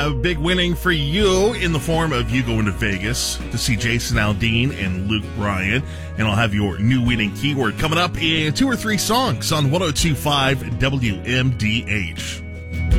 A big winning for you in the form of you going to Vegas to see Jason Aldean and Luke Bryan. And I'll have your new winning keyword coming up in 2 or 3 songs on 102.5 WMDH.